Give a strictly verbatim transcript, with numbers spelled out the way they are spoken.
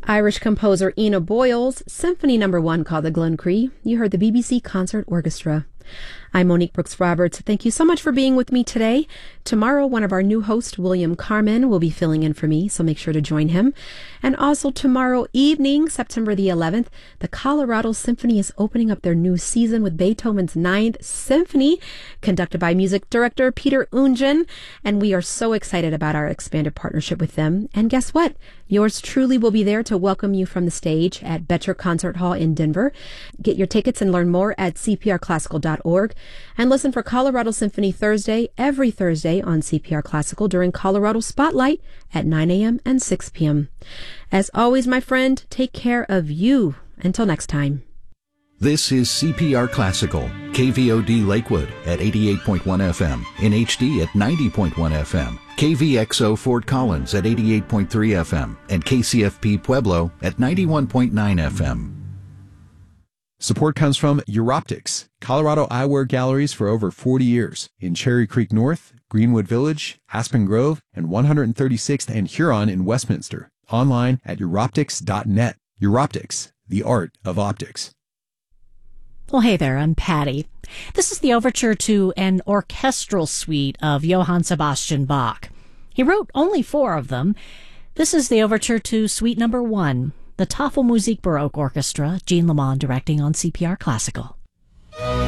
Irish composer Ina Boyle's Symphony Number One called the Glencree. You heard the B B C Concert Orchestra. I'm Monique Brooks Roberts. Thank you so much for being with me today. Tomorrow, one of our new hosts, William Carmen, will be filling in for me, so make sure to join him. And also tomorrow evening, September the eleventh, the Colorado Symphony is opening up their new season with Beethoven's Ninth Symphony, conducted by music director Peter Ungen. And we are so excited about our expanded partnership with them. And guess what? Yours truly will be there to welcome you from the stage at Betcher Concert Hall in Denver. Get your tickets and learn more at c p r classical dot org. And listen for Colorado Symphony Thursday, every Thursday on C P R Classical during Colorado Spotlight at nine a.m. and six p.m. As always, my friend, take care of you. Until next time. This is C P R Classical, K V O D Lakewood at eighty-eight point one F M, in H D at ninety point one F M, K V X O Fort Collins at eighty-eight point three F M, and K C F P Pueblo at ninety-one point nine F M. Support comes from Europtics, Colorado eyewear galleries for over forty years in Cherry Creek North, Greenwood Village, Aspen Grove, and one hundred thirty-sixth and Huron in Westminster. Online at europtics dot net. Europtics, the art of optics. Well, hey there, I'm Patty. This is the overture to an orchestral suite of Johann Sebastian Bach. He wrote only four of them. This is the overture to Suite Number One, the Tafelmusik Baroque Orchestra, Jean Lamond directing on C P R Classical.